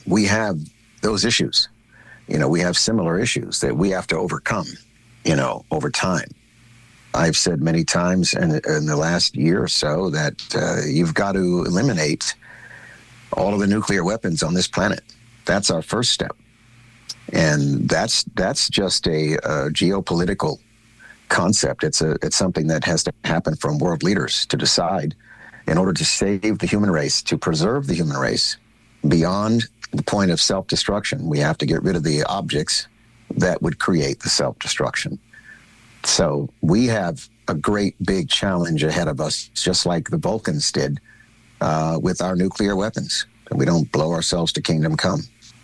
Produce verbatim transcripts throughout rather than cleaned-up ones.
we have those issues. You know, we have similar issues that we have to overcome, you know, over time. I've said many times in, in the last year or so that uh, you've got to eliminate all of the nuclear weapons on this planet. That's our first step. And that's that's just a, a geopolitical concept. It's a it's something that has to happen from world leaders to decide in order to save the human race, to preserve the human race beyond the point of self-destruction. We have to get rid of the objects that would create the self-destruction. So we have a great big challenge ahead of us, just like the Vulcans did uh, with our nuclear weapons. We don't blow ourselves to kingdom come.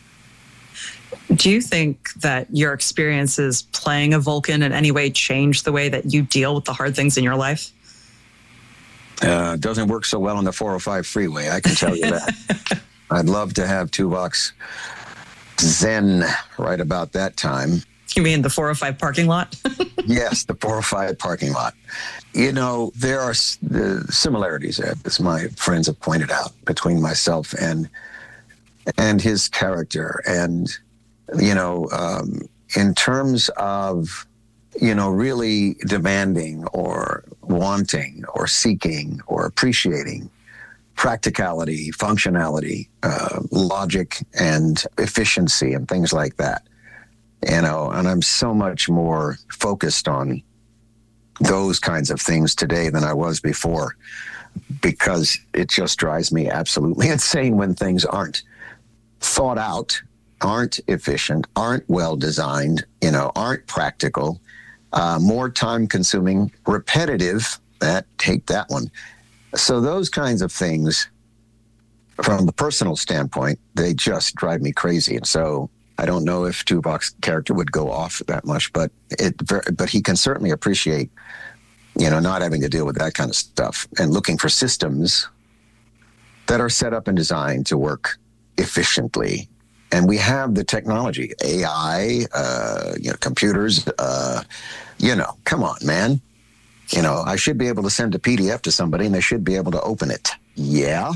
Do you think that your experiences playing a Vulcan in any way changed the way that you deal with the hard things in your life? Uh, doesn't work so well on the four oh five freeway, I can tell you that. I'd love to have Tuvok's Zen right about that time. You mean the four oh five parking lot? Yes, the four oh five parking lot. You know, there are the similarities, as my friends have pointed out, between myself and and his character. And, you know, um, in terms of, you know, really demanding or wanting or seeking or appreciating practicality, functionality, uh, logic, and efficiency, and things like that. You know, and I'm so much more focused on those kinds of things today than I was before, because it just drives me absolutely insane when things aren't thought out, aren't efficient, aren't well designed, you know, aren't practical, uh, more time consuming, repetitive. That take that one. So those kinds of things, from a personal standpoint, they just drive me crazy. And so I don't know if Tuvok's character would go off that much, but it, but he can certainly appreciate, you know, not having to deal with that kind of stuff and looking for systems that are set up and designed to work efficiently. And we have the technology, A I, uh, you know, computers, uh, you know, come on, man. You know, I should be able to send a P D F to somebody and they should be able to open it. Yeah.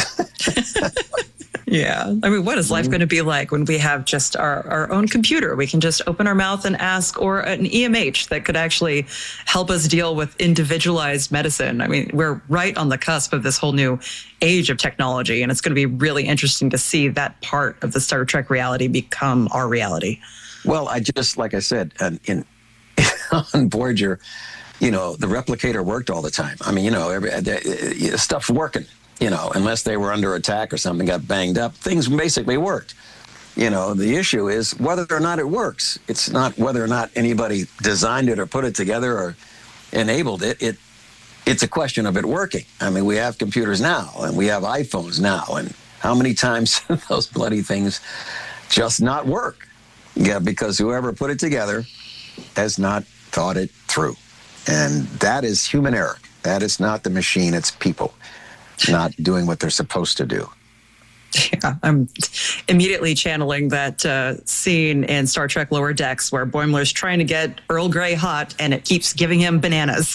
Yeah. I mean, what is life going to be like when we have just our, our own computer? We can just open our mouth and ask, or an E M H that could actually help us deal with individualized medicine. I mean, we're right on the cusp of this whole new age of technology, and it's going to be really interesting to see that part of the Star Trek reality become our reality. Well, I just, like I said, uh, in on Voyager, you know, the replicator worked all the time. I mean, you know, every, uh, stuff's working. You know, unless they were under attack or something, got banged up, things basically worked. You know, the issue is whether or not it works. It's not whether or not anybody designed it or put it together or enabled it. It it's a question of it working. I mean, we have computers now, and we have iPhones now, and how many times those bloody things just not work? Yeah, because whoever put it together has not thought it through. And that is human error. That is not the machine, it's people not doing what they're supposed to do. Yeah, I'm immediately channeling that uh, scene in Star Trek Lower Decks where Boimler's trying to get Earl Grey hot and it keeps giving him bananas.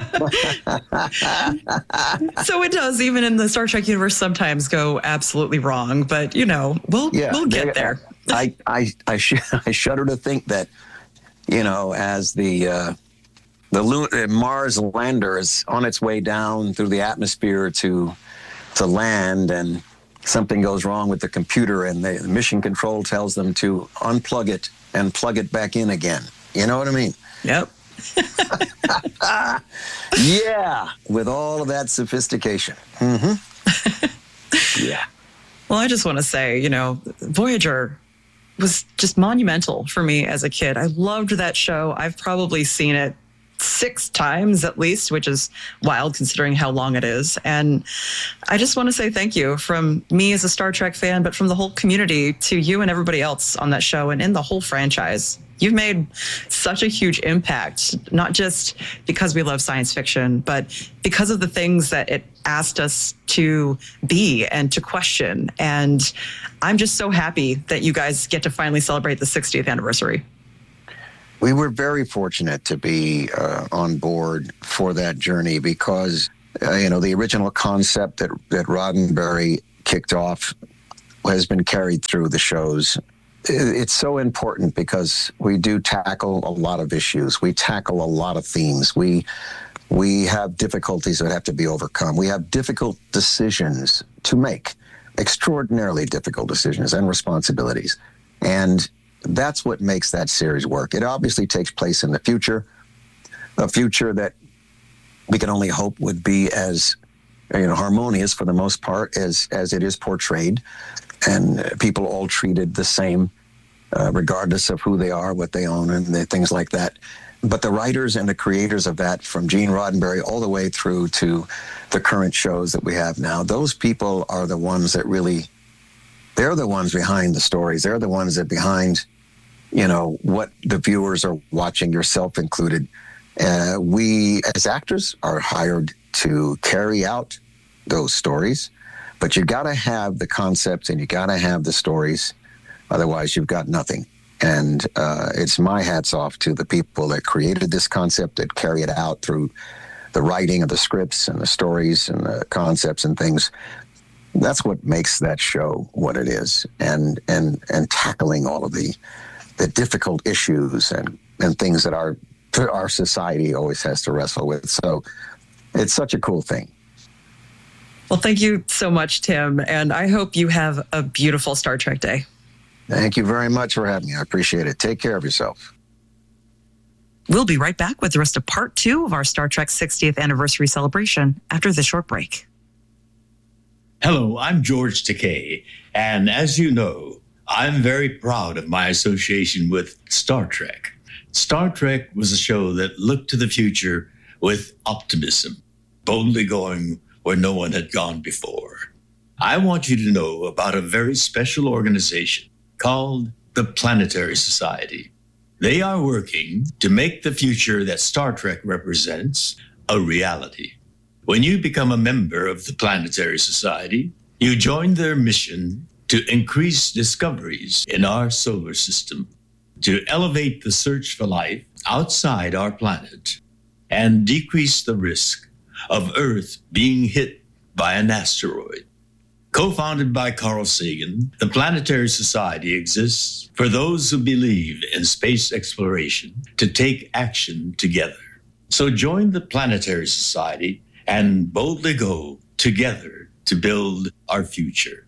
So it does, even in the Star Trek universe, sometimes go absolutely wrong. But, you know, we'll, yeah, we'll get they, there. I, I, I, sh- I shudder to think that, you know, as the... Uh, The Lun- Mars lander is on its way down through the atmosphere to to land, and something goes wrong with the computer, and the mission control tells them to unplug it and plug it back in again. You know what I mean? Yep. Yeah, with all of that sophistication. Mm-hmm. Yeah. Well, I just want to say, you know, Voyager was just monumental for me as a kid. I loved that show. I've probably seen it six times at least, which is wild considering how long it is. And I just want to say thank you from me as a Star Trek fan, but from the whole community to you and everybody else on that show and in the whole franchise. You've made such a huge impact, not just because we love science fiction, but because of the things that it asked us to be and to question. And I'm just so happy that you guys get to finally celebrate the sixtieth anniversary. We were very fortunate to be uh, on board for that journey because, uh, you know, the original concept that, that Roddenberry kicked off has been carried through the shows. It's so important because we do tackle a lot of issues. We tackle a lot of themes. We we have difficulties that have to be overcome. We have difficult decisions to make, extraordinarily difficult decisions and responsibilities. And that's what makes that series work. It obviously takes place in the future, a future that we can only hope would be as, you know, harmonious for the most part as as it is portrayed, and people all treated the same, uh, regardless of who they are, what they own, and the, things like that. But the writers and the creators of that, from Gene Roddenberry all the way through to the current shows that we have now, those people are the ones that really, they're the ones behind the stories. They're the ones that behind, you know, what the viewers are watching, yourself included. Uh, we, as actors, are hired to carry out those stories, but you got to have the concepts and you got to have the stories. Otherwise, you've got nothing. And uh, it's my hats off to the people that created this concept, that carry it out through the writing of the scripts and the stories and the concepts and things. That's what makes that show what it is, and and and tackling all of the the difficult issues and, and things that our our society always has to wrestle with. So it's such a cool thing. Well, thank you so much, Tim, and I hope you have a beautiful Star Trek day. Thank you very much for having me. I appreciate it. Take care of yourself. We'll be right back with the rest of part two of our Star Trek sixtieth anniversary celebration after this short break. Hello, I'm George Takei, and as you know, I'm very proud of my association with Star Trek. Star Trek was a show that looked to the future with optimism, boldly going where no one had gone before. I want you to know about a very special organization called the Planetary Society. They are working to make the future that Star Trek represents a reality. When you become a member of the Planetary Society, you join their mission to increase discoveries in our solar system, to elevate the search for life outside our planet, and decrease the risk of Earth being hit by an asteroid. Co-founded by Carl Sagan, the Planetary Society exists for those who believe in space exploration to take action together. So join the Planetary Society and boldly go together to build our future.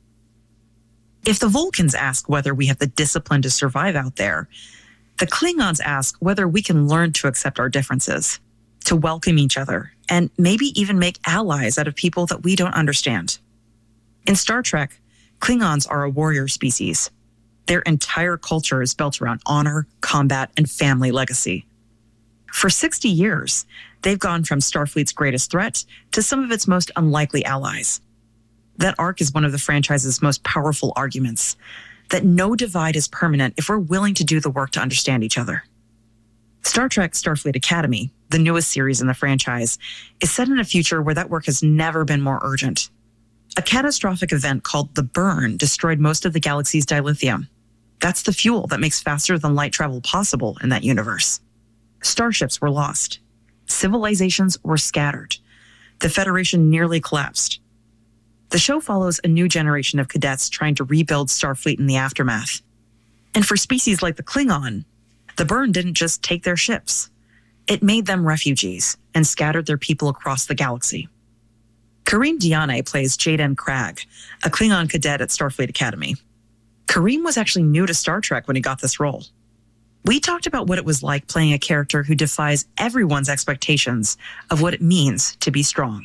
If the Vulcans ask whether we have the discipline to survive out there, the Klingons ask whether we can learn to accept our differences, to welcome each other, and maybe even make allies out of people that we don't understand. In Star Trek, Klingons are a warrior species. Their entire culture is built around honor, combat, and family legacy. For sixty years, they've gone from Starfleet's greatest threat to some of its most unlikely allies. That arc is one of the franchise's most powerful arguments, that no divide is permanent if we're willing to do the work to understand each other. Star Trek Starfleet Academy, the newest series in the franchise, is set in a future where that work has never been more urgent. A catastrophic event called the Burn destroyed most of the galaxy's dilithium. That's the fuel that makes faster than light travel possible in that universe. Starships were lost. Civilizations were scattered. The Federation nearly collapsed. The show follows a new generation of cadets trying to rebuild Starfleet in the aftermath. And for species like the Klingon, the Burn didn't just take their ships. It made them refugees and scattered their people across the galaxy. Kareem Diane plays Jaden Cragg, a Klingon cadet at Starfleet Academy. Kareem was actually new to Star Trek when he got this role. We talked about what it was like playing a character who defies everyone's expectations of what it means to be strong.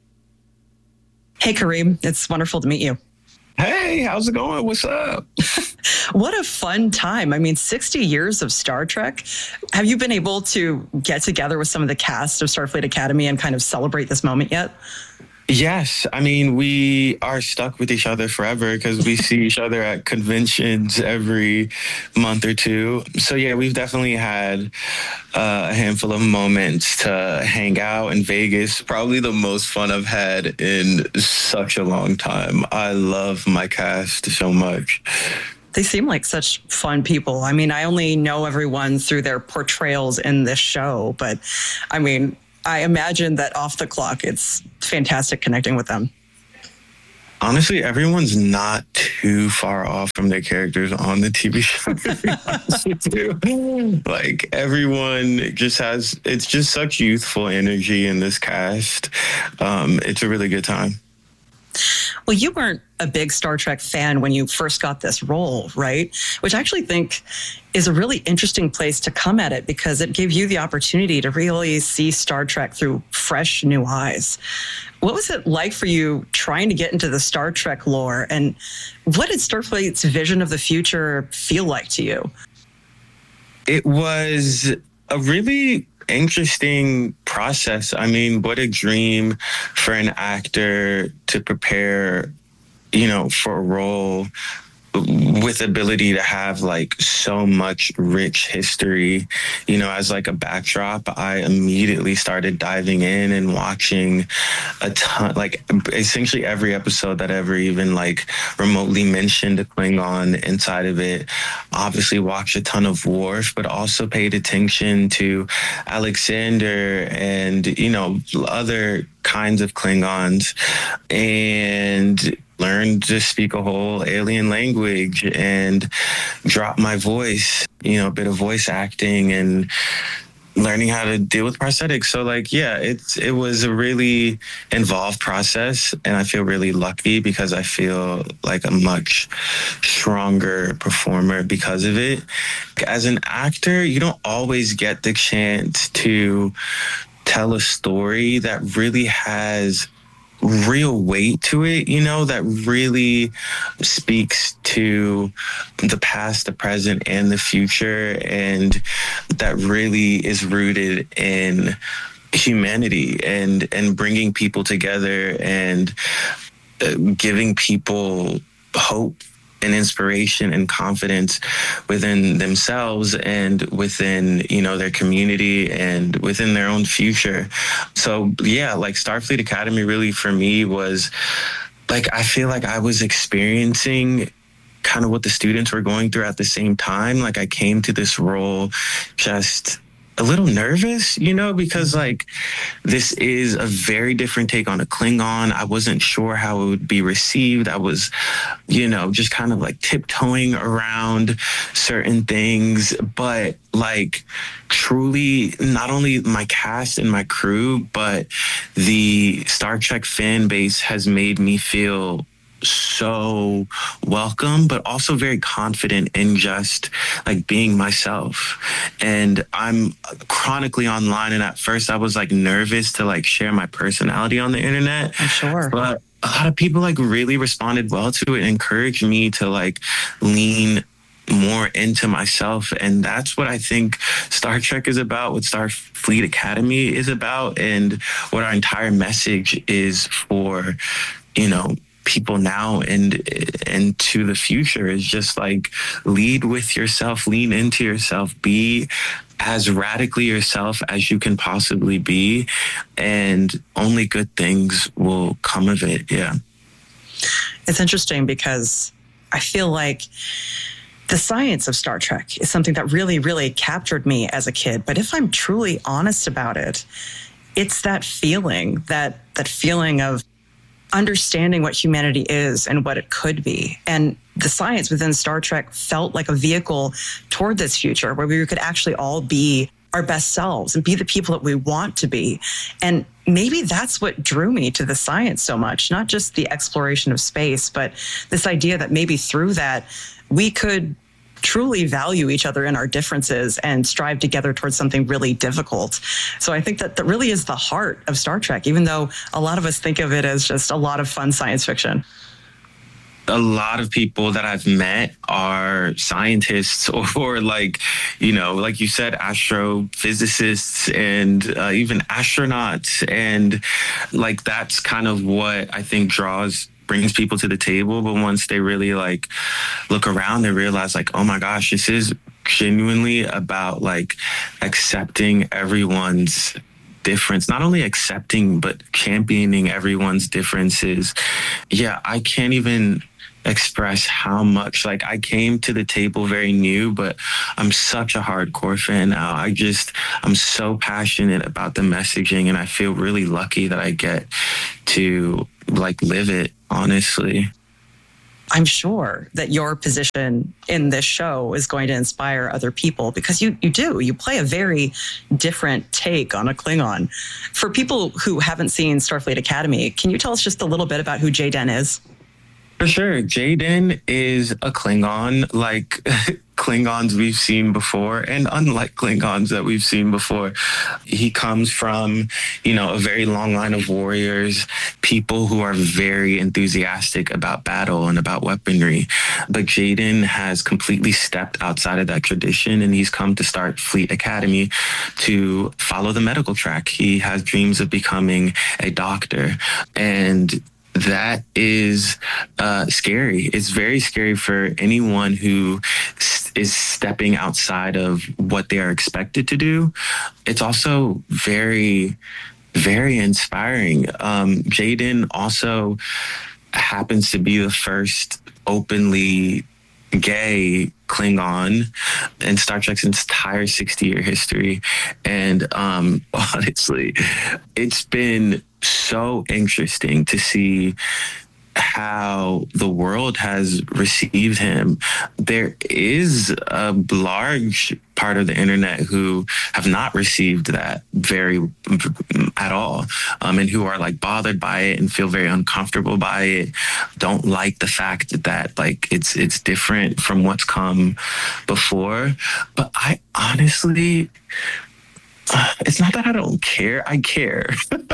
Hey, Kareem, it's wonderful to meet you. Hey, how's it going? What's up? What a fun time. I mean, sixty years of Star Trek. Have you been able to get together with some of the cast of Starfleet Academy and kind of celebrate this moment yet? Yes. I mean, we are stuck with each other forever because we see each other at conventions every month or two. So, yeah, we've definitely had uh, a handful of moments to hang out in Vegas. Probably the most fun I've had in such a long time. I love my cast so much. They seem like such fun people. I mean, I only know everyone through their portrayals in this show, but I mean, I imagine that off the clock, it's fantastic connecting with them. Honestly, everyone's not too far off from their characters on the T V show. To be honest with you. Like everyone just has, it's just such youthful energy in this cast. Um, it's a really good time. Well, you weren't a big Star Trek fan when you first got this role, right? Which I actually think is a really interesting place to come at it because it gave you the opportunity to really see Star Trek through fresh new eyes. What was it like for you trying to get into the Star Trek lore? And what did Starfleet's vision of the future feel like to you? It was a really interesting process. I mean, what a dream for an actor to prepare, you know, for a role with ability to have like so much rich history, you know, as like a backdrop. I immediately started diving in and watching a ton, like essentially every episode that ever even like remotely mentioned a Klingon inside of it. Obviously watched a ton of Worf, but also paid attention to Alexander and, you know, other kinds of Klingons, and learned to speak a whole alien language and drop my voice, you know, a bit of voice acting and learning how to deal with prosthetics. So like, yeah, it's, it was a really involved process, and I feel really lucky because I feel like a much stronger performer because of it. As an actor, you don't always get the chance to tell a story that really has real weight to it, you know, that really speaks to the past, the present, and the future, and that really is rooted in humanity and and bringing people together and uh, giving people hope and inspiration and confidence within themselves and within, you know, their community and within their own future. So yeah, like Starfleet Academy really for me was like, I feel like I was experiencing kind of what the students were going through at the same time. Like I came to this role just a little nervous, you know, because like this is a very different take on a Klingon. I wasn't sure how it would be received. I was, you know, just kind of like tiptoeing around certain things, but like truly not only my cast and my crew, but the Star Trek fan base has made me feel so welcome, but also very confident in just like being myself. And I'm chronically online, and at first I was like nervous to like share my personality on the internet. I'm sure. But a lot of people like really responded well to it and encouraged me to like lean more into myself. And that's what I think Star Trek is about, what Starfleet Academy is about, and what our entire message is for, you know, people now and and to the future is just like lead with yourself, lean into yourself, be as radically yourself as you can possibly be, and only good things will come of it. Yeah. It's interesting because I feel like the science of Star Trek is something that really, really captured me as a kid. But if I'm truly honest about it, it's that feeling, that that feeling of understanding what humanity is and what it could be. And the science within Star Trek felt like a vehicle toward this future where we could actually all be our best selves and be the people that we want to be. And maybe that's what drew me to the science so much, not just the exploration of space, but this idea that maybe through that we could truly value each other in our differences and strive together towards something really difficult. So I think that that really is the heart of Star Trek, even though a lot of us think of it as just a lot of fun science fiction. A lot of people that I've met are scientists or, or like, you know, like you said, astrophysicists and uh, even astronauts. And like, that's kind of what I think draws brings people to the table. But once they really like look around, they realize like, oh my gosh, this is genuinely about like accepting everyone's difference, not only accepting, but championing everyone's differences. Yeah, I can't even express how much, like I came to the table very new, but I'm such a hardcore fan now. I just, I'm so passionate about the messaging, and I feel really lucky that I get to like live it honestly. I'm sure that your position in this show is going to inspire other people because you, you do. You play a very different take on a Klingon. For people who haven't seen Starfleet Academy, can you tell us just a little bit about who Jaden is? For sure. Jaden is a Klingon like Klingons we've seen before, and unlike Klingons that we've seen before. He comes from, you know, a very long line of warriors, people who are very enthusiastic about battle and about weaponry. But Jaden has completely stepped outside of that tradition, and he's come to Starfleet Academy to follow the medical track. He has dreams of becoming a doctor, and that is uh, scary. It's very scary for anyone who s- is stepping outside of what they are expected to do. It's also very, very inspiring. Um, Jaden also happens to be the first openly gay Klingon in Star Trek's entire sixty-year history. And um, honestly, it's been so interesting to see how the world has received him. There is a large part of the internet who have not received that very at all, um, and who are like bothered by it and feel very uncomfortable by it, don't like the fact that like it's it's different from what's come before. But I honestly, it's not that I don't care. I care.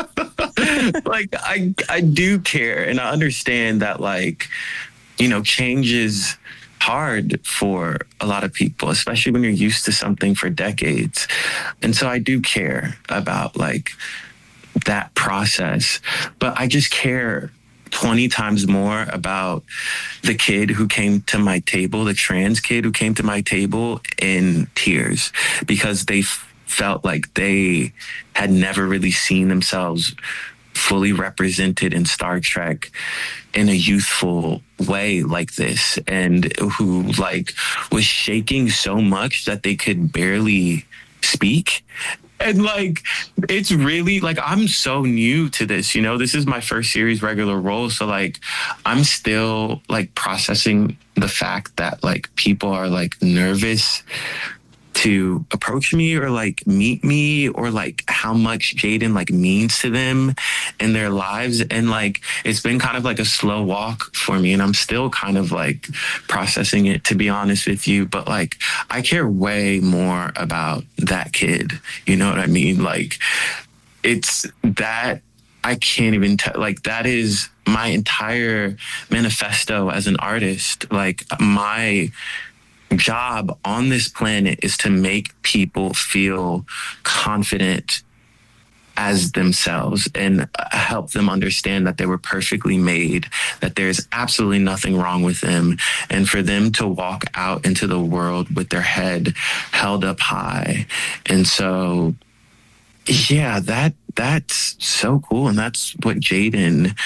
Like, I I do care. And I understand that, like, you know, change is hard for a lot of people, especially when you're used to something for decades. And so I do care about, like, that process. But I just care twenty times more about the kid who came to my table, the trans kid who came to my table in tears because they felt like they had never really seen themselves fully represented in Star Trek in a youthful way like this, and who like was shaking so much that they could barely speak. And like, it's really like, I'm so new to this, you know, this is my first series regular role. So like, I'm still like processing the fact that like people are like nervous to approach me or like meet me, or like how much Jaden like means to them in their lives. And like, it's been kind of like a slow walk for me, and I'm still kind of like processing it, to be honest with you. But like, I care way more about that kid. You know what I mean? Like, it's that I can't even tell, like, that is my entire manifesto as an artist. Like, my job on this planet is to make people feel confident as themselves and help them understand that they were perfectly made, that there's absolutely nothing wrong with them, and for them to walk out into the world with their head held up high. And so, yeah, that that's so cool. And that's what Jaden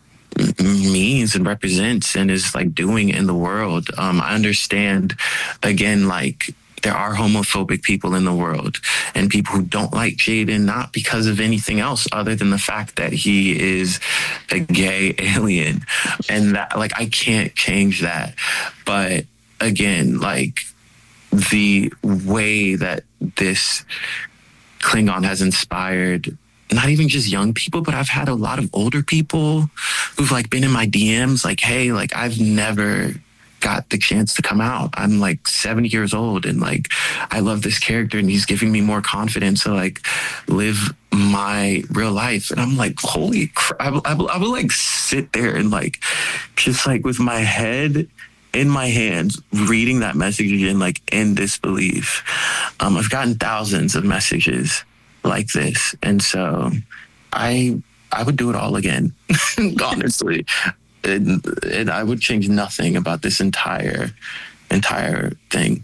means and represents and is like doing in the world. Um, I understand, again, like, there are homophobic people in the world and people who don't like Jaden, not because of anything else other than the fact that he is a gay alien. And that, like, I can't change that. But again, like, the way that this Klingon has inspired not even just young people, but I've had a lot of older people who've like been in my D Ms like, hey, like, I've never got the chance to come out. I'm like seventy years old and like, I love this character and he's giving me more confidence to like live my real life. And I'm like, holy crap. I will, I will, I will like sit there and like, just like with my head in my hands, reading that message again, like in disbelief. Um, I've gotten thousands of messages like this. And so I I would do it all again, honestly. And, and I would change nothing about this entire, entire thing.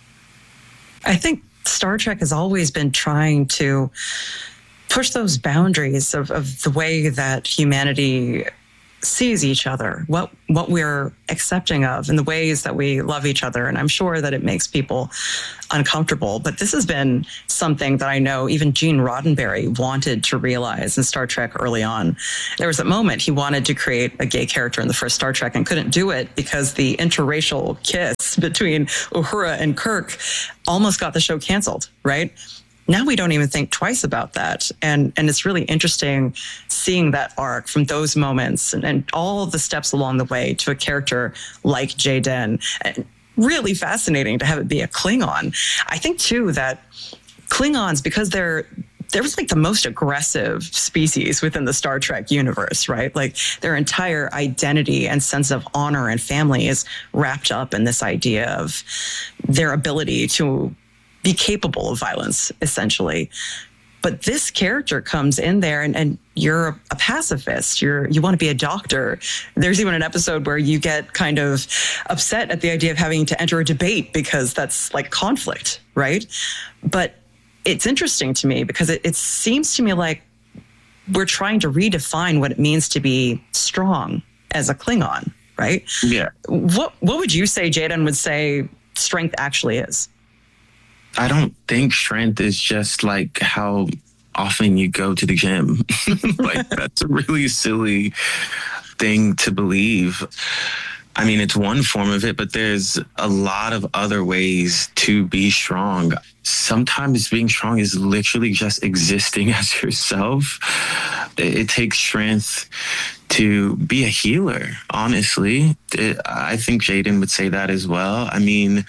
I think Star Trek has always been trying to push those boundaries of, of the way that humanity sees each other, what what we're accepting of, and the ways that we love each other. And I'm sure that it makes people uncomfortable. But this has been something that I know even Gene Roddenberry wanted to realize in Star Trek early on. There was a moment he wanted to create a gay character in the first Star Trek and couldn't do it because the interracial kiss between Uhura and Kirk almost got the show canceled, right? Now we don't even think twice about that. And and it's really interesting seeing that arc from those moments and, and all of the steps along the way to a character like Jaden. And really fascinating to have it be a Klingon. I think, too, that Klingons, because they're they're like the most aggressive species within the Star Trek universe, right? Like their entire identity and sense of honor and family is wrapped up in this idea of their ability to be capable of violence, essentially. But this character comes in there and, and you're a pacifist. You're you want to be a doctor. There's even an episode where you get kind of upset at the idea of having to enter a debate because that's like conflict, right? But it's interesting to me because it, it seems to me like we're trying to redefine what it means to be strong as a Klingon, right? Yeah. What what would you say Jaden would say strength actually is? I don't think strength is just like how often you go to the gym. Like that's a really silly thing to believe. I mean, it's one form of it, but there's a lot of other ways to be strong. Sometimes being strong is literally just existing as yourself. It takes strength to be a healer, honestly. It, I think Jaden would say that as well. I mean,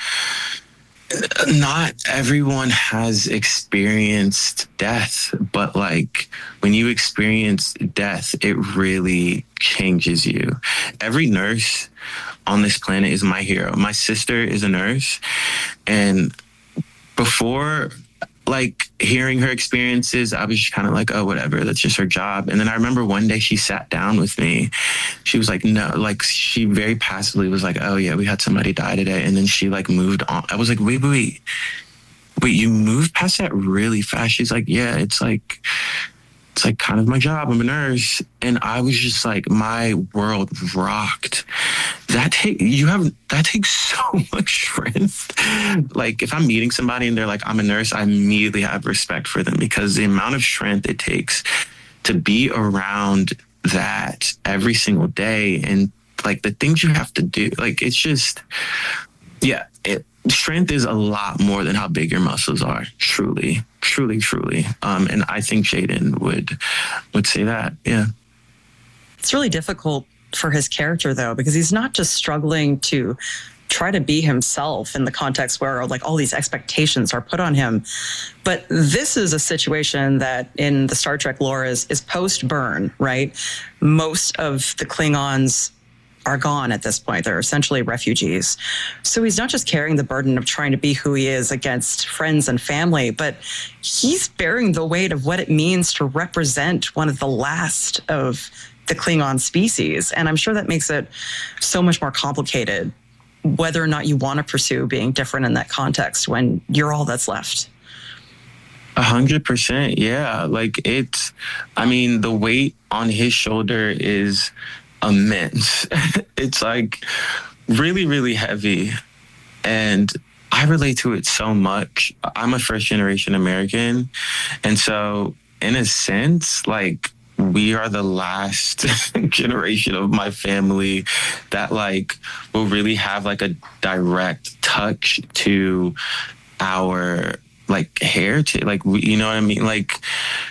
not everyone has experienced death, but like when you experience death, it really changes you. Every nurse on this planet is my hero. My sister is a nurse, and before like hearing her experiences, I was just kind of like, oh, whatever, that's just her job. And then I remember one day she sat down with me. She was like, no, like she very passively was like, oh yeah, we had somebody die today. And then she like moved on. I was like, wait, wait, wait, wait, you moved past that really fast? She's like, yeah, it's like, it's like kind of my job. I'm a nurse. And I was just like, my world rocked. That take you have that takes so much strength. Like if I'm meeting somebody and they're like, I'm a nurse, I immediately have respect for them because the amount of strength it takes to be around that every single day and like the things you have to do. Like it's just, yeah, it, strength is a lot more than how big your muscles are. Truly, truly, truly. Um, and I think Jaden would would say that. Yeah. It's really difficult for his character, though, because he's not just struggling to try to be himself in the context where like all these expectations are put on him. But this is a situation that in the Star Trek lore is, is post-burn, right? Most of the Klingons are gone at this point. They're essentially refugees. So he's not just carrying the burden of trying to be who he is against friends and family, but he's bearing the weight of what it means to represent one of the last of the Klingon species. And I'm sure that makes it so much more complicated, whether or not you want to pursue being different in that context when you're all that's left. A hundred percent. Yeah. Like it's, I mean, the weight on his shoulder is immense. It's like really, really heavy. And I relate to it so much. I'm a first generation American. And so in a sense, like, we are the last generation of my family that like will really have like a direct touch to our like heritage. Like, we, you know what I mean? Like,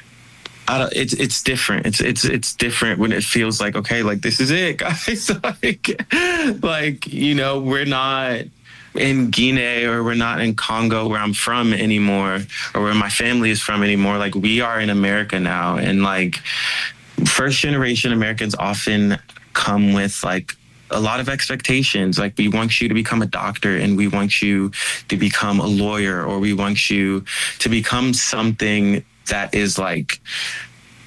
I don't, it's it's different. It's it's it's different when it feels like, okay, like this is it, guys. like, like you know, we're not in Guinea or we're not in Congo where I'm from anymore or where my family is from anymore. Like we are in America now. And like first generation Americans often come with like a lot of expectations. Like we want you to become a doctor and we want you to become a lawyer or we want you to become something that is like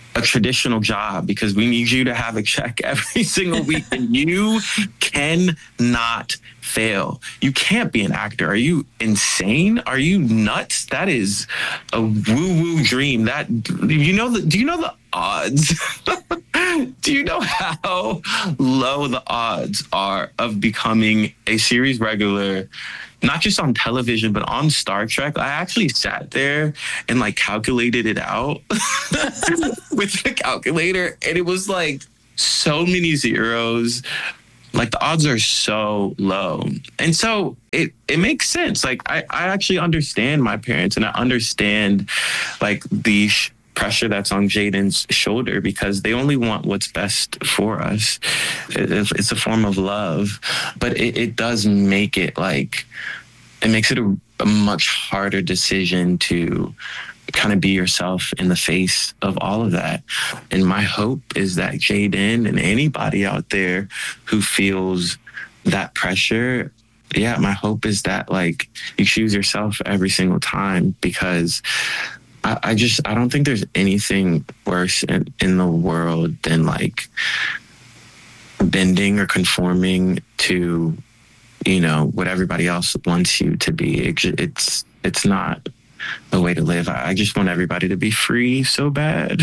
a traditional job because we need you to have a check every single week and you cannot fail. You can't be an actor. Are you insane? Are you nuts? That is a woo-woo dream. That you know the, do you know the odds? Do you know how low the odds are of becoming a series regular, not just on television, but on Star Trek? I actually sat there and like calculated it out with the calculator, and it was like so many zeros. Like the odds are so low. And so it, it makes sense. Like I, I actually understand my parents, and I understand like the sh- pressure that's on Jaden's shoulder because they only want what's best for us. It, it's a form of love, but it, it does make it like, it makes it a, a much harder decision to kind of be yourself in the face of all of that. And my hope is that Jaden and anybody out there who feels that pressure, yeah, my hope is that like you choose yourself every single time, because I, I just, I don't think there's anything worse in, in the world than like bending or conforming to, you know, what everybody else wants you to be. It, it's, it's not a way to live. I just want everybody to be free so bad.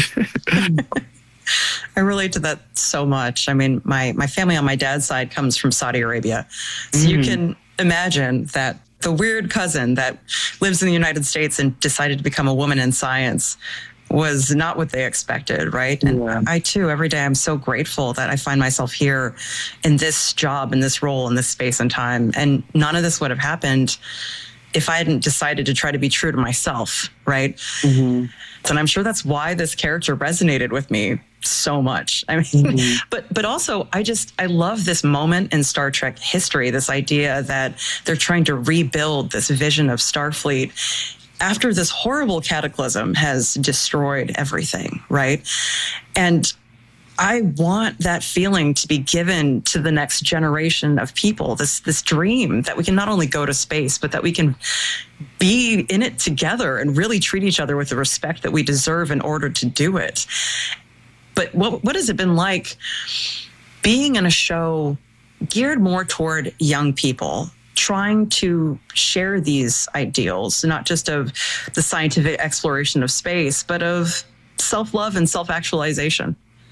I relate to that so much. I mean, my, my family on my dad's side comes from Saudi Arabia. So mm-hmm. you can imagine that the weird cousin that lives in the United States and decided to become a woman in science was not what they expected, right? And yeah. I too, every day, I'm so grateful that I find myself here in this job, in this role, in this space and time. And none of this would have happened if I hadn't decided to try to be true to myself, right? Mm-hmm. And I'm sure that's why this character resonated with me so much. I mean, mm-hmm. but but also I just, I love this moment in Star Trek history, this idea that they're trying to rebuild this vision of Starfleet after this horrible cataclysm has destroyed everything, right? And I want that feeling to be given to the next generation of people, this this dream that we can not only go to space, but that we can be in it together and really treat each other with the respect that we deserve in order to do it. But what what has it been like being in a show geared more toward young people, trying to share these ideals, not just of the scientific exploration of space, but of self-love and self-actualization?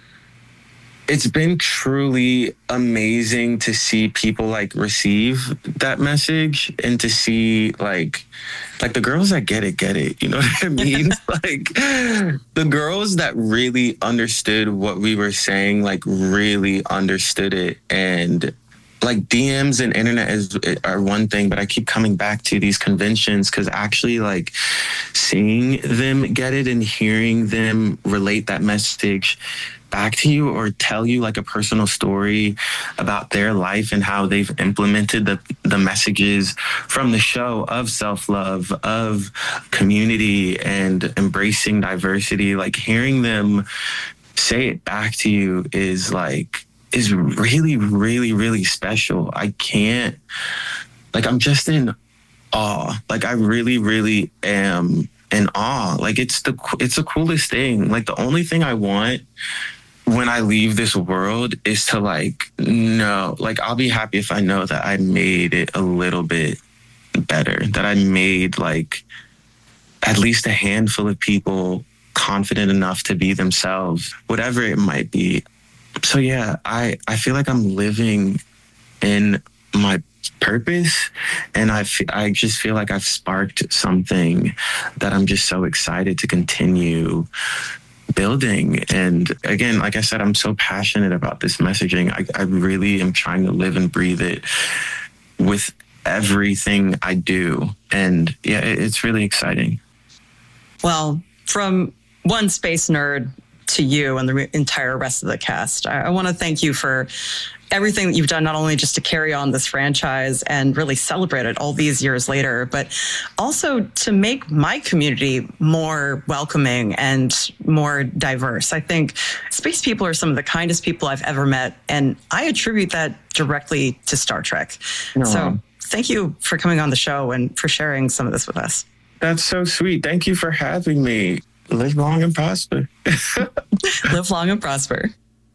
It's been truly amazing to see people like receive that message and to see like, like the girls that get it, get it. You know what I mean? Like the girls that really understood what we were saying, like really understood it. And like D Ms and internet is are one thing, but I keep coming back to these conventions because actually like seeing them get it and hearing them relate that message back to you or tell you like a personal story about their life and how they've implemented the, the messages from the show of self-love, of community and embracing diversity, like hearing them say it back to you is like, is really, really, really special. I can't, like, I'm just in awe. Like, I really, really am in awe. Like, it's the, it's the coolest thing. Like, the only thing I want when I leave this world is to like, know, like, I'll be happy if I know that I made it a little bit better, that I made like at least a handful of people confident enough to be themselves, whatever it might be. So yeah, I, I feel like I'm living in my purpose, and I, f- I just feel like I've sparked something that I'm just so excited to continue building. And again, like I said, I'm so passionate about this messaging. I, I really am trying to live and breathe it with everything I do. And yeah, it, it's really exciting. Well, from one space nerd to you and the re- entire rest of the cast, I, I want to thank you for everything that you've done, not only just to carry on this franchise and really celebrate it all these years later, but also to make my community more welcoming and more diverse. I think space people are some of the kindest people I've ever met, and I attribute that directly to Star Trek. Aww. So thank you for coming on the show and for sharing some of this with us. That's so sweet. Thank you for having me. Live long and prosper. Live long and prosper.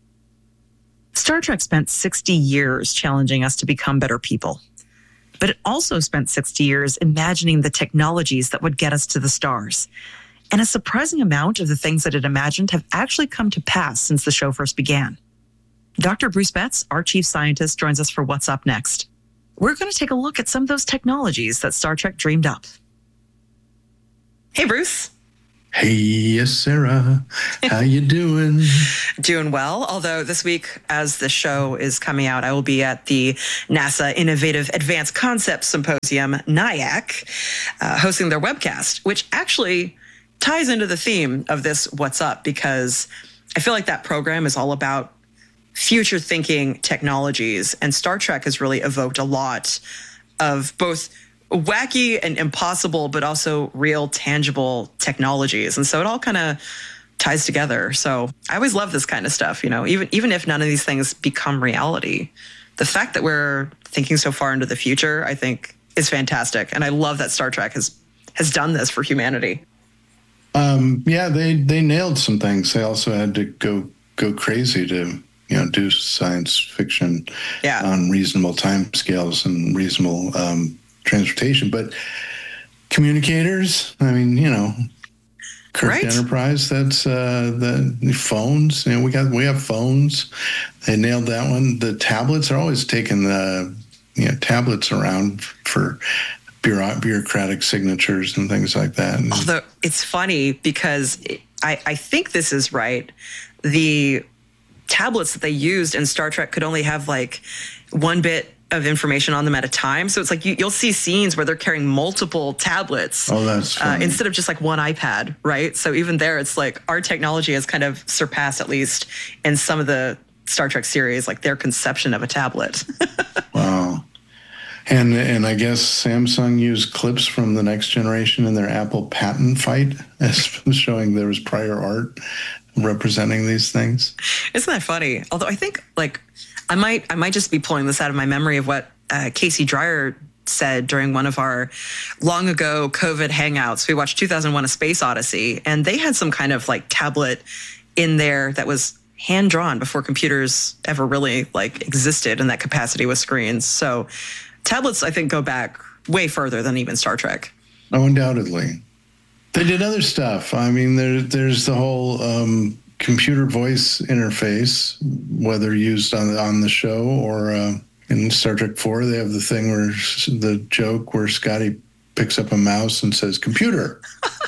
Star Trek spent sixty years challenging us to become better people. But it also spent sixty years imagining the technologies that would get us to the stars. And a surprising amount of the things that it imagined have actually come to pass since the show first began. Doctor Bruce Betts, our chief scientist, joins us for What's Up Next. We're going to take a look at some of those technologies that Star Trek dreamed up. Hey, Bruce. Hey, yes, Sarah. How you doing? Doing well. Although this week, as the show is coming out, I will be at the NASA Innovative Advanced Concepts Symposium, NIAC, uh, hosting their webcast, which actually ties into the theme of this What's Up, because I feel like that program is all about future thinking technologies. And Star Trek has really evoked a lot of both wacky and impossible, but also real tangible technologies. And so it all kind of ties together. So I always love this kind of stuff, you know, even, even if none of these things become reality, the fact that we're thinking so far into the future, I think is fantastic. And I love that Star Trek has, has done this for humanity. Um, yeah, they, they nailed some things. They also had to go, go crazy to, you know, do science fiction yeah. on reasonable timescales and reasonable, um, transportation, but communicators, I mean, you know, Kirk right. Enterprise, that's uh, the, the phones. You know, we got we have phones. They nailed that one. The tablets are always taking the you know tablets around for bureau- bureaucratic signatures and things like that. And although it's funny because it, I, I think this is right. The tablets that they used in Star Trek could only have like one bit of information on them at a time. So it's like you, you'll see scenes where they're carrying multiple tablets oh, that's uh, instead of just like one iPad, right? So even there, it's like our technology has kind of surpassed, at least in some of the Star Trek series, like their conception of a tablet. Wow. And and I guess Samsung used clips from the Next Generation in their Apple patent fight, as showing there was prior art representing these things. Isn't that funny? Although I think like I might I might just be pulling this out of my memory of what uh, Casey Dreyer said during one of our long ago COVID hangouts. We watched two thousand one: A Space Odyssey, and they had some kind of like tablet in there that was hand drawn before computers ever really like existed in that capacity with screens. So tablets, I think, go back way further than even Star Trek. Oh, undoubtedly. They did other stuff. I mean, there, there's the whole um, computer voice interface, whether used on on the show or uh, in Star Trek four, they have the thing where the joke where Scotty picks up a mouse and says "computer,"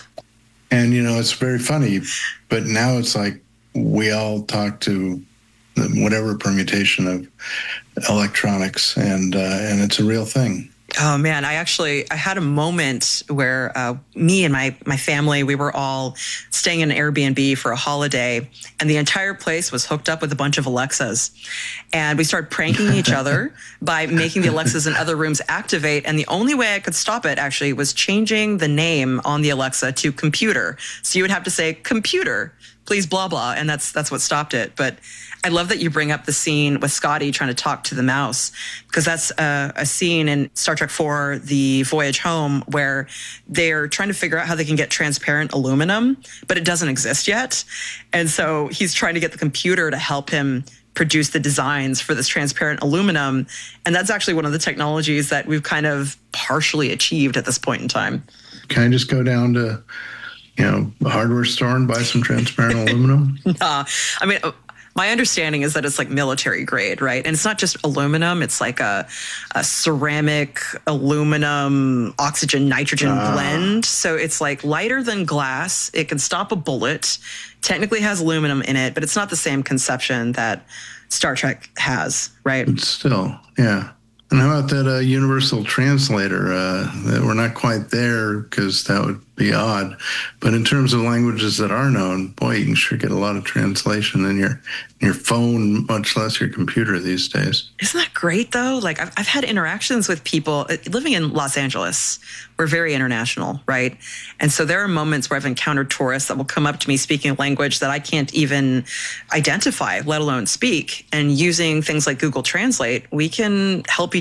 and you know it's very funny. But now it's like we all talk to whatever permutation of electronics, and uh, and it's a real thing. Oh man, I actually I had a moment where uh, me and my my family, we were all staying in an Airbnb for a holiday, and the entire place was hooked up with a bunch of Alexas, and we started pranking each other by making the Alexas in other rooms activate. And the only way I could stop it actually was changing the name on the Alexa to computer. So you would have to say computer, please, blah blah, and that's that's what stopped it. But I love that you bring up the scene with Scotty trying to talk to the mouse, because that's a, a scene in Star Trek four, The Voyage Home, where they're trying to figure out how they can get transparent aluminum, but it doesn't exist yet. And so he's trying to get the computer to help him produce the designs for this transparent aluminum. And that's actually one of the technologies that we've kind of partially achieved at this point in time. Can I just go down to, you know, a hardware store and buy some transparent aluminum? Nah, I mean, my understanding is that it's like military grade, right? And it's not just aluminum. It's like a, a ceramic aluminum oxygen nitrogen uh. blend. So it's like lighter than glass. It can stop a bullet. Technically has aluminum in it, but it's not the same conception that Star Trek has, right? But still, yeah. And how about that uh, universal translator? Uh, that we're not quite there because that would be odd. But in terms of languages that are known, boy, you can sure get a lot of translation in your in your phone, much less your computer these days. Isn't that great, though? Like, I've, I've had interactions with people living in Los Angeles. We're very international, right? And so there are moments where I've encountered tourists that will come up to me speaking a language that I can't even identify, let alone speak. And using things like Google Translate, we can help each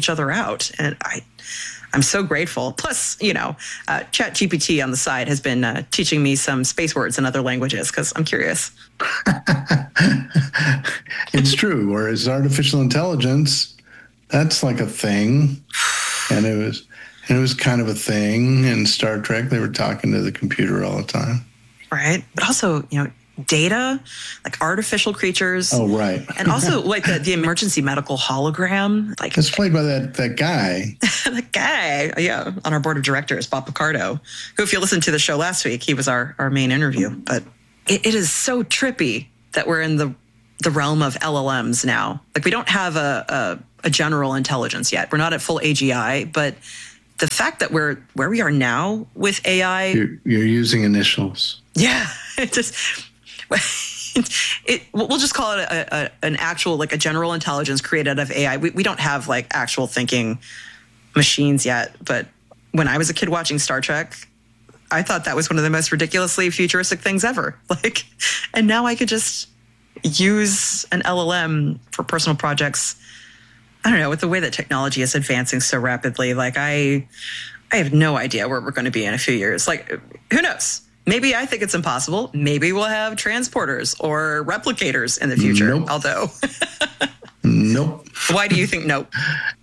each other out. And I, I'm so grateful. Plus, you know, uh, ChatGPT on the side has been uh, teaching me some space words in other languages because I'm curious. It's true. Whereas artificial intelligence, that's like a thing. And it was, and it was kind of a thing in Star Trek. They were talking to the computer all the time. Right. But also, you know, data, like artificial creatures. Oh, right. And also like the, the emergency medical hologram. Like it's played by that that guy. that guy, yeah, on our board of directors, Bob Picardo, who, if you listened to the show last week, he was our, our main interview. But it, it is so trippy that we're in the the realm of L L Ms now. Like we don't have a, a, a general intelligence yet. We're not at full A G I, but the fact that we're where we are now with A I. You're, you're using initials. Yeah, it just... It, we'll just call it a, a, an actual, like a general intelligence created out of A I. We, we don't have like actual thinking machines yet. But when I was a kid watching Star Trek, I thought that was one of the most ridiculously futuristic things ever. Like, and now I could just use an L L M for personal projects. I don't know, with the way that technology is advancing so rapidly, like I, I have no idea where we're going to be in a few years. Like, who knows? Maybe I think it's impossible. Maybe we'll have transporters or replicators in the future. Nope. Although, nope. Why do you think nope?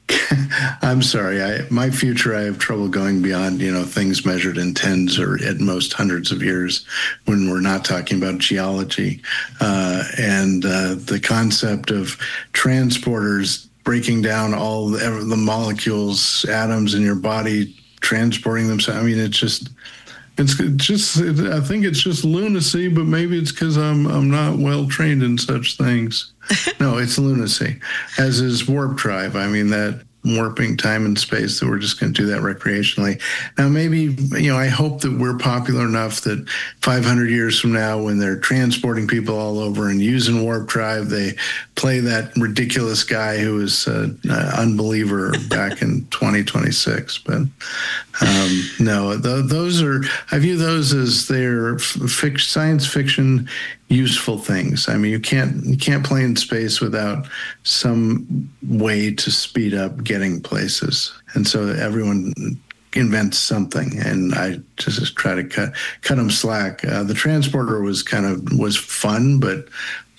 I'm sorry. I, my future, I have trouble going beyond, you know, things measured in tens or at most hundreds of years when we're not talking about geology. Uh, and uh, the concept of transporters breaking down all the, the molecules, atoms in your body, transporting them. I mean, it's just... It's just, I think it's just lunacy, but maybe it's because I'm I'm not well trained in such things. No, it's lunacy, as is warp drive. I mean, that warping time and space, that we're just going to do that recreationally. Now, maybe, you know, I hope that we're popular enough that five hundred years from now, when they're transporting people all over and using warp drive, they play that ridiculous guy who was an unbeliever back in twenty twenty-six. But um, no, th- those are, I view those as they're fic- science fiction useful things. I mean, you can't you can't play in space without some way to speed up getting places, and so everyone invents something, and I just try to cut cut them slack. Uh, the transporter was kind of was fun, but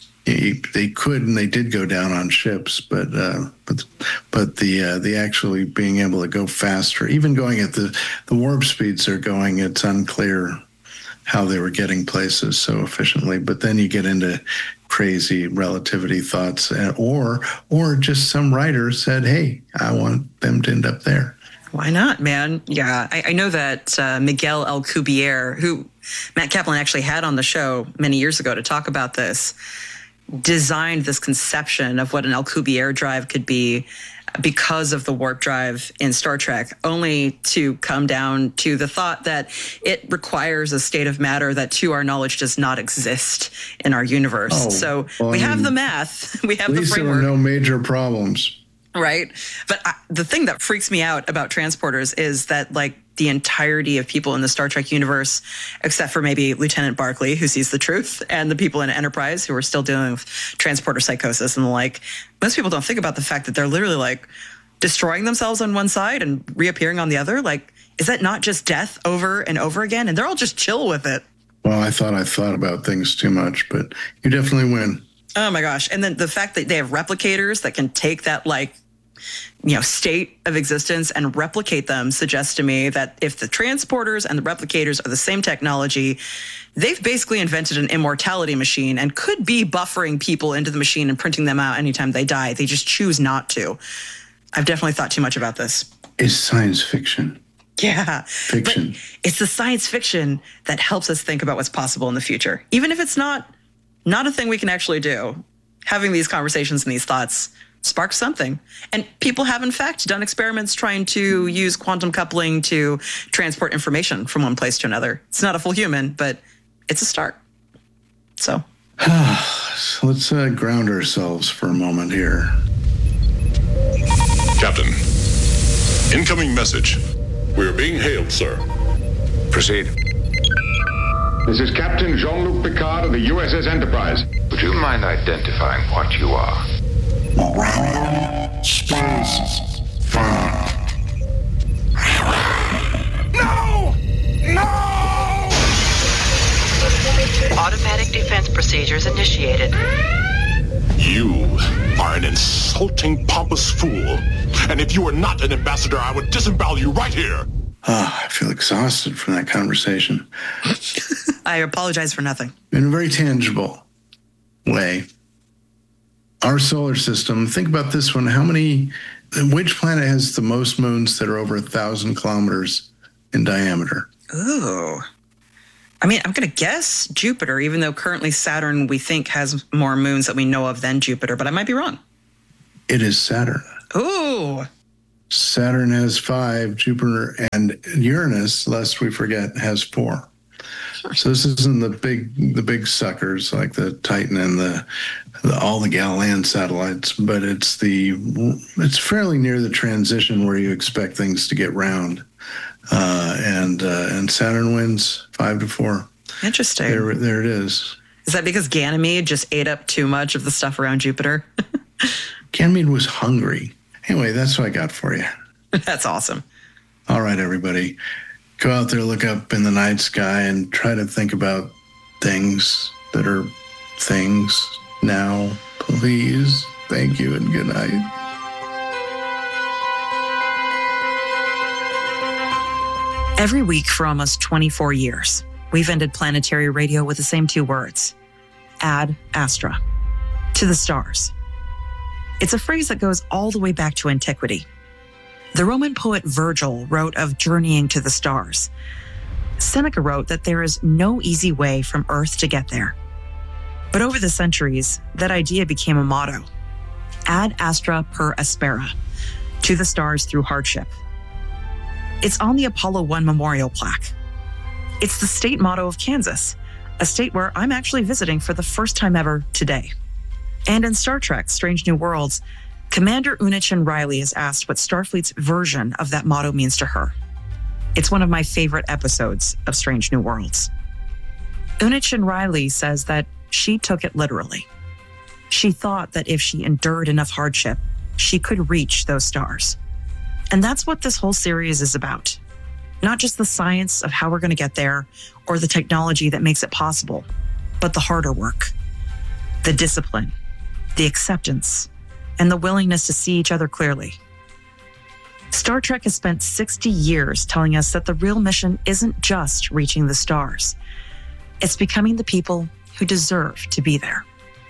they could and they did go down on ships, but uh, but but the uh, the actually being able to go faster, even going at the the warp speeds they're going, it's unclear how they were getting places so efficiently. But then you get into crazy relativity thoughts, or or just some writer said, hey, I want them to end up there. Why not, man? Yeah, I, I know that uh, Miguel Alcubierre, who Matt Kaplan actually had on the show many years ago to talk about this, designed this conception of what an Alcubierre drive could be because of the warp drive in Star Trek, only to come down to the thought that it requires a state of matter that, to our knowledge, does not exist in our universe. Oh, so well, we I have mean, the math, we have at the least framework. there were no major problems. Right. But I, the thing that freaks me out about transporters is that, like, the entirety of people in the Star Trek universe, except for maybe Lieutenant Barclay, who sees the truth, and the people in Enterprise who are still dealing with transporter psychosis and the like, most people don't think about the fact that they're literally, like, destroying themselves on one side and reappearing on the other. Like, is that not just death over and over again? And they're all just chill with it. Well, I thought I thought about things too much, but you definitely win. Oh my gosh. And then the fact that they have replicators that can take that, like, you know, state of existence and replicate them suggests to me that if the transporters and the replicators are the same technology, they've basically invented an immortality machine and could be buffering people into the machine and printing them out anytime they die. They just choose not to. I've definitely thought too much about this. It's science fiction. Yeah. Fiction. But it's the science fiction that helps us think about what's possible in the future. Even if it's not not a thing we can actually do, having these conversations and these thoughts sparks something. And people have, in fact, done experiments trying to use quantum coupling to transport information from one place to another. It's not a full human, but it's a start. So, so let's uh, ground ourselves for a moment here. Captain, incoming message. We're being hailed, sir. Proceed. This is Captain Jean-Luc Picard of the U S S Enterprise. Would you mind identifying what you are? Space procedures initiated. You are an insulting, pompous fool. And if you were not an ambassador, I would disembowel you right here. Oh, I feel exhausted from that conversation. I apologize for nothing. In a very tangible way, our solar system, think about this one. How many, which planet has the most moons that are over a thousand kilometers in diameter? Ooh. I mean, I'm going to guess Jupiter, even though currently Saturn, we think, has more moons that we know of than Jupiter, but I might be wrong. It is Saturn. Ooh. Saturn has five, Jupiter and Uranus, lest we forget, has four. So this isn't the big the big suckers like the Titan and the, the all the Galilean satellites, but it's the it's fairly near the transition where you expect things to get round. Uh, and uh, and Saturn wins five to four. Interesting. There, there it is. Is that because Ganymede just ate up too much of the stuff around Jupiter? Ganymede was hungry. Anyway, that's what I got for you. That's awesome. All right, everybody. Go out there, look up in the night sky, and try to think about things that are things now, please. Thank you and good night. Every week for almost twenty-four years, we've ended planetary radio with the same two words, ad astra, to the stars. It's a phrase that goes all the way back to antiquity. The Roman poet Virgil wrote of journeying to the stars. Seneca wrote that there is no easy way from Earth to get there. But over the centuries, that idea became a motto, ad astra per aspera, to the stars through hardship. It's on the Apollo one memorial plaque. It's the state motto of Kansas, a state where I'm actually visiting for the first time ever today. And in Star Trek, Strange New Worlds, Commander Una-Chin Riley is asked what Starfleet's version of that motto means to her. It's one of my favorite episodes of Strange New Worlds. Una-Chin Riley says that she took it literally. She thought that if she endured enough hardship, she could reach those stars. And that's what this whole series is about. Not just the science of how we're going to get there or the technology that makes it possible, but the harder work, the discipline, the acceptance, and the willingness to see each other clearly. Star Trek has spent sixty years telling us that the real mission isn't just reaching the stars. It's becoming the people who deserve to be there.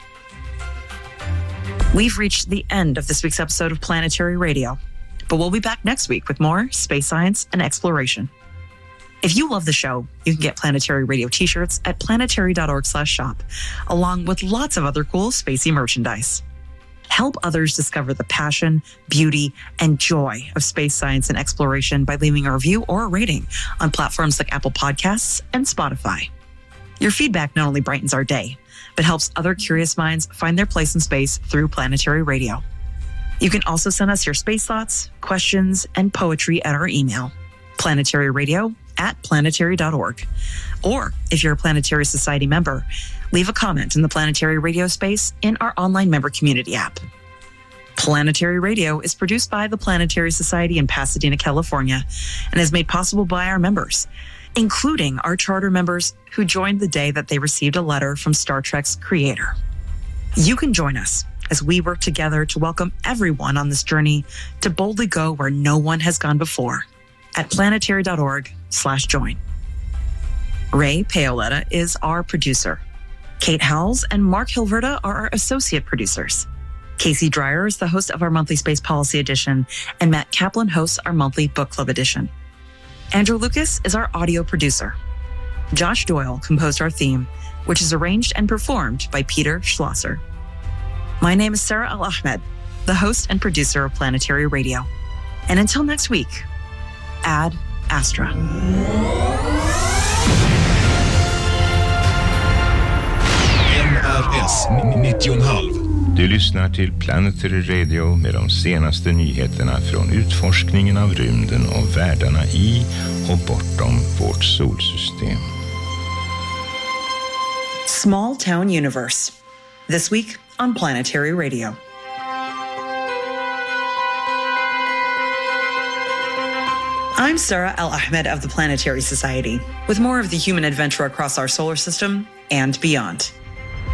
We've reached the end of this week's episode of Planetary Radio, but we'll be back next week with more space science and exploration. If you love the show, you can get Planetary Radio t-shirts at planetary.org slash shop, along with lots of other cool spacey merchandise. Help others discover the passion, beauty, and joy of space science and exploration by leaving a review or a rating on platforms like Apple Podcasts and Spotify. Your feedback not only brightens our day, but helps other curious minds find their place in space through Planetary Radio. You can also send us your space thoughts, questions, and poetry at our email, planetaryradio at planetary dot org. Or if you're a Planetary Society member, leave a comment in the Planetary Radio space in our online member community app. Planetary Radio is produced by the Planetary Society in Pasadena, California, and is made possible by our members, including our charter members who joined the day that they received a letter from Star Trek's creator. You can join us as we work together to welcome everyone on this journey to boldly go where no one has gone before at planetary.org slash join. Ray Paoletta is our producer. Kate Howells and Mark Hilverda are our associate producers. Casey Dreyer is the host of our monthly Space Policy Edition, and Matt Kaplan hosts our monthly Book Club Edition. Andrew Lucas is our audio producer. Josh Doyle composed our theme, which is arranged and performed by Peter Schlosser. My name is Sarah Al-Ahmed, the host and producer of Planetary Radio. And until next week, Ad Astra. N R S nittio komma fem. Du lyssnar till Planetary Radio med de senaste nyheterna från utforskningen av rymden och världarna i och bortom vårt solsystem. Small Town Universe. This week on Planetary Radio. I'm Sarah Al-Ahmed of the Planetary Society, with more of the human adventure across our solar system and beyond.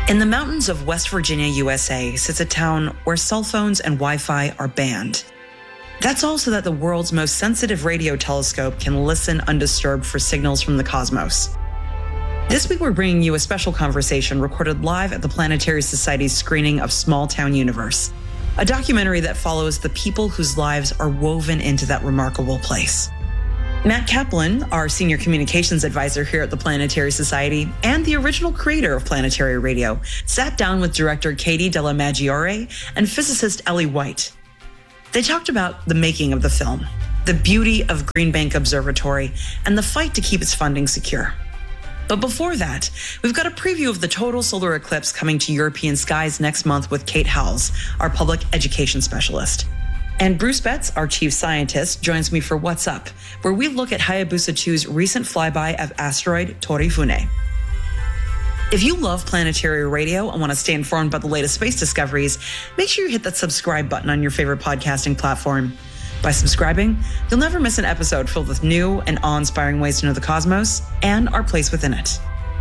In the mountains of West Virginia, U S A, sits a town where cell phones and Wi-Fi are banned. That's also that the world's most sensitive radio telescope can listen undisturbed for signals from the cosmos. This week, we're bringing you a special conversation recorded live at the Planetary Society's screening of Small Town Universe, a documentary that follows the people whose lives are woven into that remarkable place. Matt Kaplan, our senior communications advisor here at the Planetary Society and the original creator of Planetary Radio, sat down with director Katie Della Maggiore and physicist Ellie White. They talked about the making of the film, the beauty of Green Bank Observatory, and the fight to keep its funding secure. But before that, we've got a preview of the total solar eclipse coming to European skies next month with Kate Howells, our public education specialist. And Bruce Betts, our chief scientist, joins me for What's Up, where we look at Hayabusa two's recent flyby of asteroid Torifune. If you love Planetary Radio and want to stay informed about the latest space discoveries, make sure you hit that subscribe button on your favorite podcasting platform. By subscribing, you'll never miss an episode filled with new and awe-inspiring ways to know the cosmos and our place within it.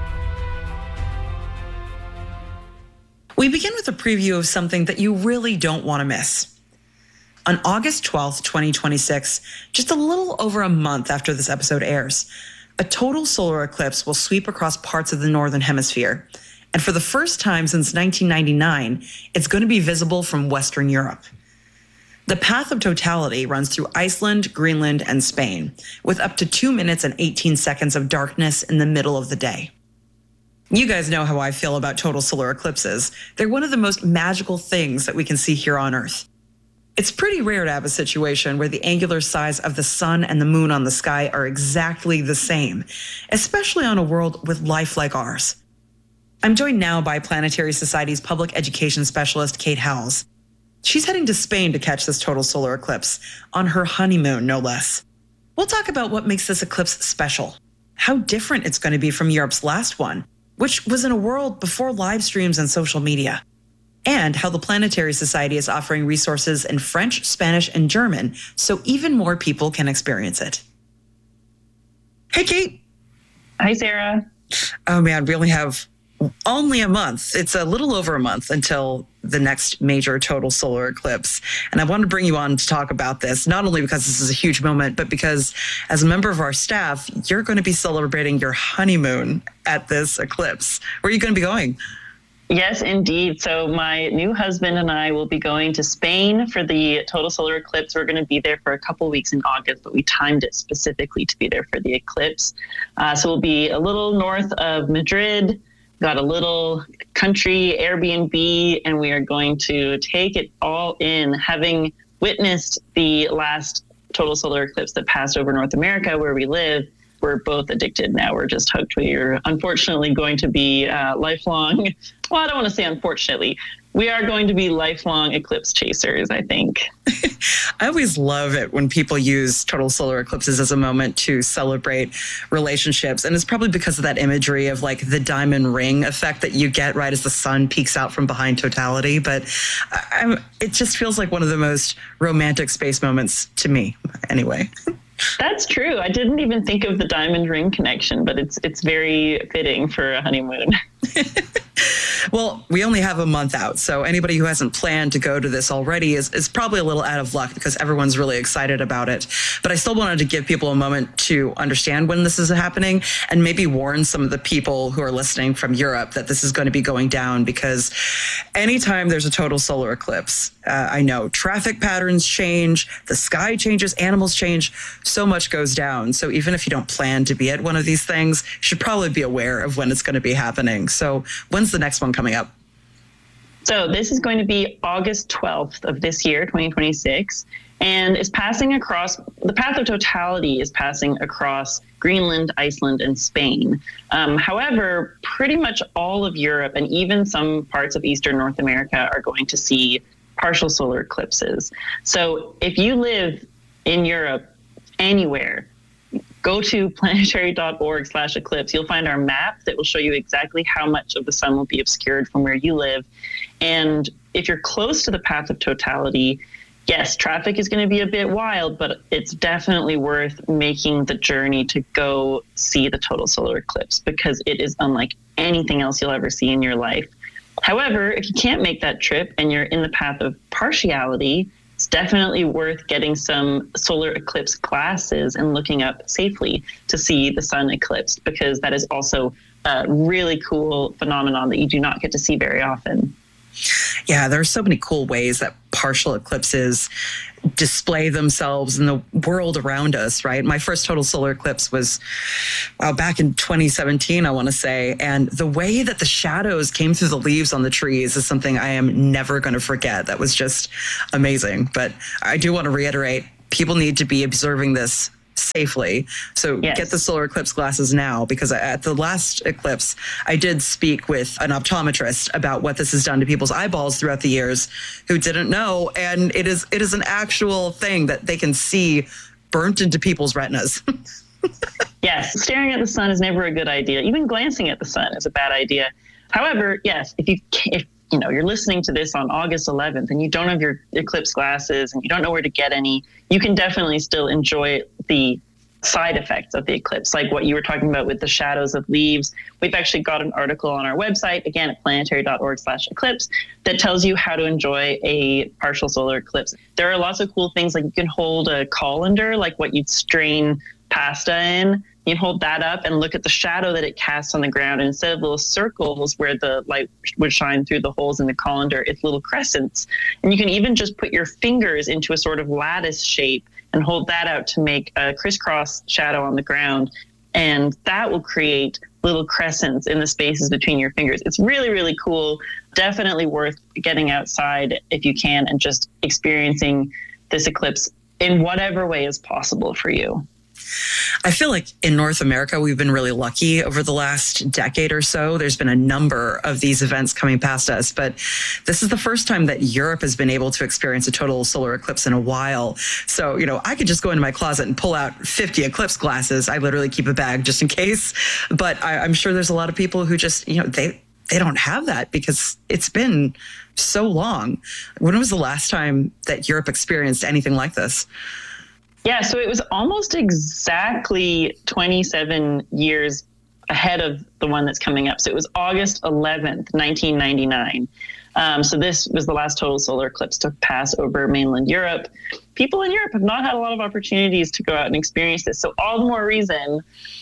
We begin with a preview of something that you really don't want to miss. On August twelfth, twenty twenty-six, just a little over a month after this episode airs, a total solar eclipse will sweep across parts of the Northern Hemisphere. And for the first time since nineteen ninety-nine, it's going to be visible from Western Europe. The path of totality runs through Iceland, Greenland, and Spain, with up to two minutes and eighteen seconds of darkness in the middle of the day. You guys know how I feel about total solar eclipses. They're one of the most magical things that we can see here on Earth. It's pretty rare to have a situation where the angular size of the sun and the moon on the sky are exactly the same, especially on a world with life like ours. I'm joined now by Planetary Society's public education specialist, Kate Howells. She's heading to Spain to catch this total solar eclipse, on her honeymoon, no less. We'll talk about what makes this eclipse special, how different it's going to be from Europe's last one, which was in a world before live streams and social media, and how the Planetary Society is offering resources in French, Spanish, and German so even more people can experience it. Hey, Kate. Hi, Sarah. Oh, man, we only have only a month. It's a little over a month until the next major total solar eclipse. And I wanted to bring you on to talk about this, not only because this is a huge moment, but because as a member of our staff, you're going to be celebrating your honeymoon at this eclipse. Where are you going to be going? Yes, indeed. So my new husband and I will be going to Spain for the total solar eclipse. We're going to be there for a couple weeks in August, but we timed it specifically to be there for the eclipse. Uh, so we'll be a little north of Madrid, got a little country Airbnb, and we are going to take it all in, having witnessed the last total solar eclipse that passed over North America where we live. We're both addicted now. We're just hooked. We are unfortunately going to be uh, lifelong. Well, I don't want to say unfortunately. We are going to be lifelong eclipse chasers, I think. I always love it when people use total solar eclipses as a moment to celebrate relationships. And it's probably because of that imagery of like the diamond ring effect that you get right as the sun peeks out from behind totality. But I'm, it just feels like one of the most romantic space moments to me, anyway. That's true. I didn't even think of the diamond ring connection, but it's it's very fitting for a honeymoon. Well, we only have a month out, so anybody who hasn't planned to go to this already is, is probably a little out of luck because everyone's really excited about it. But I still wanted to give people a moment to understand when this is happening and maybe warn some of the people who are listening from Europe that this is going to be going down, because anytime there's a total solar eclipse, uh, I know traffic patterns change, the sky changes, animals change, so much goes down. So even if you don't plan to be at one of these things, you should probably be aware of when it's going to be happening. So when's the next one coming up? So this is going to be August twelfth of this year, twenty twenty-six, and is passing across, the path of totality is passing across Greenland, Iceland, and Spain. Um, however, pretty much all of Europe and even some parts of Eastern North America are going to see partial solar eclipses. So if you live in Europe anywhere, go to planetary.org slash eclipse. You'll find our map that will show you exactly how much of the sun will be obscured from where you live. And if you're close to the path of totality, yes, traffic is going to be a bit wild, but it's definitely worth making the journey to go see the total solar eclipse because it is unlike anything else you'll ever see in your life. However, if you can't make that trip and you're in the path of partiality, it's definitely worth getting some solar eclipse glasses and looking up safely to see the sun eclipsed, because that is also a really cool phenomenon that you do not get to see very often. Yeah, there are so many cool ways that partial eclipses display themselves in the world around us, right? My first total solar eclipse was uh, back in twenty seventeen, I want to say. And the way that the shadows came through the leaves on the trees is something I am never going to forget. That was just amazing. But I do want to reiterate, people need to be observing this safely. So yes. Get the solar eclipse glasses now, because at the last eclipse, I did speak with an optometrist about what this has done to people's eyeballs throughout the years who didn't know. And it is it is an actual thing that they can see burnt into people's retinas. Yes, staring at the sun is never a good idea. Even glancing at the sun is a bad idea. However, yes, if you if you know you're listening to this on August eleventh and you don't have your eclipse glasses and you don't know where to get any, you can definitely still enjoy the side effects of the eclipse, like what you were talking about with the shadows of leaves. We've actually got an article on our website, again at planetary dot org slash eclipse, that tells you how to enjoy a partial solar eclipse. There are lots of cool things, like you can hold a colander, like what you'd strain pasta in. You can hold that up and look at the shadow that it casts on the ground. And instead of little circles where the light would shine through the holes in the colander, it's little crescents. And you can even just put your fingers into a sort of lattice shape and hold that out to make a crisscross shadow on the ground. And that will create little crescents in the spaces between your fingers. It's really, really cool. Definitely worth getting outside if you can and just experiencing this eclipse in whatever way is possible for you. I feel like in North America, we've been really lucky over the last decade or so. There's been a number of these events coming past us, but this is the first time that Europe has been able to experience a total solar eclipse in a while. So, you know, I could just go into my closet and pull out fifty eclipse glasses. I literally keep a bag just in case. But I, I'm sure there's a lot of people who just, you know, they, they don't have that because it's been so long. When was the last time that Europe experienced anything like this? Yeah, so it was almost exactly twenty-seven years ahead of the one that's coming up. So it was August eleventh, nineteen ninety-nine. Um, so this was the last total solar eclipse to pass over mainland Europe. People in Europe have not had a lot of opportunities to go out and experience this. So all the more reason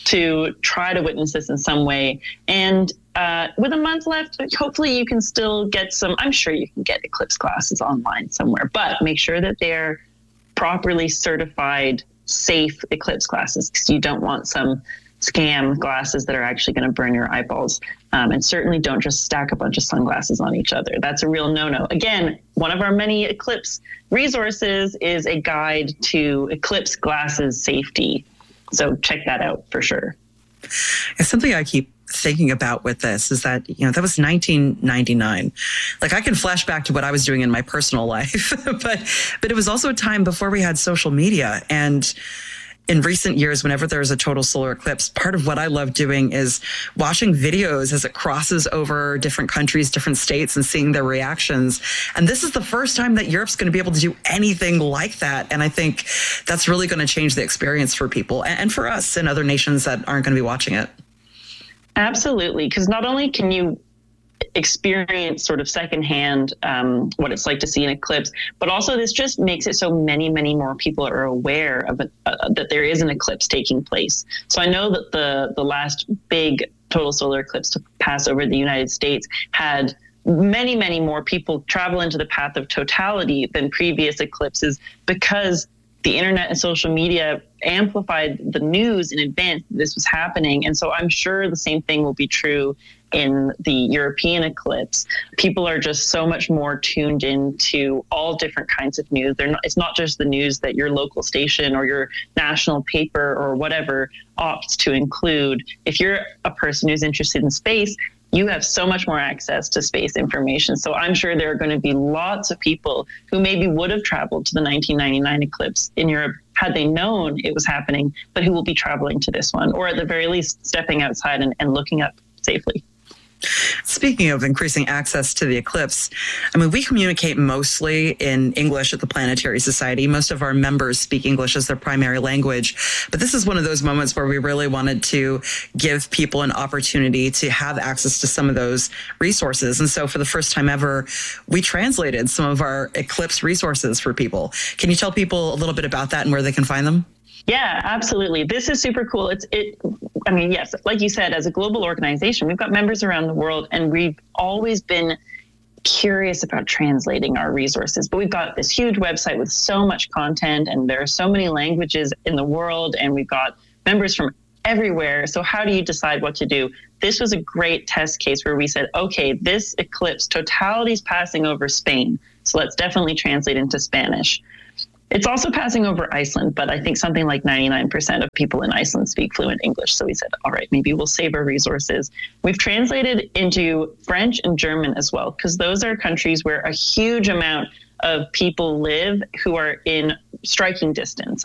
to try to witness this in some way. And uh, with a month left, hopefully you can still get some, I'm sure you can get eclipse glasses online somewhere, but make sure that they're properly certified, safe eclipse glasses, because you don't want some scam glasses that are actually going to burn your eyeballs. Um, and certainly don't just stack a bunch of sunglasses on each other. That's a real no-no. Again, one of our many eclipse resources is a guide to eclipse glasses safety. So check that out for sure. It's something I keep thinking about with this is that, you know, that was nineteen ninety-nine. Like I can flash back to what I was doing in my personal life, but, but it was also a time before we had social media. And in recent years, whenever there's a total solar eclipse, part of what I love doing is watching videos as it crosses over different countries, different states, and seeing their reactions. And this is the first time that Europe's going to be able to do anything like that. And I think that's really going to change the experience for people and for us and other nations that aren't going to be watching it. Absolutely, because not only can you experience sort of secondhand um, what it's like to see an eclipse, but also this just makes it so many, many more people are aware of it, uh, that there is an eclipse taking place. So I know that the the last big total solar eclipse to pass over the United States had many, many more people travel into the path of totality than previous eclipses, because the internet and social media amplified the news in advance that this was happening. And so I'm sure the same thing will be true in the European eclipse. People are just so much more tuned into all different kinds of news. They're not, it's not just the news that your local station or your national paper or whatever opts to include. If you're a person who's interested in space, you have so much more access to space information. So I'm sure there are going to be lots of people who maybe would have traveled to the nineteen ninety-nine eclipse in Europe had they known it was happening, but who will be traveling to this one, or at the very least stepping outside and, and looking up safely. Speaking of increasing access to the eclipse, I mean, we communicate mostly in English at the Planetary Society. Most of our members speak English as their primary language. But this is one of those moments where we really wanted to give people an opportunity to have access to some of those resources. And so for the first time ever, we translated some of our eclipse resources for people. Can you tell people a little bit about that and where they can find them? Yeah, absolutely. This is super cool. It's it. I mean, yes, like you said, as a global organization, we've got members around the world, and we've always been curious about translating our resources. But we've got this huge website with so much content, and there are so many languages in the world, and we've got members from everywhere. So how do you decide what to do? This was a great test case where we said, okay, this eclipse totality is passing over Spain, so let's definitely translate into Spanish. It's also passing over Iceland, but I think something like ninety-nine percent of people in Iceland speak fluent English. So we said, all right, maybe we'll save our resources. We've translated into French and German as well, because those are countries where a huge amount of people live who are in striking distance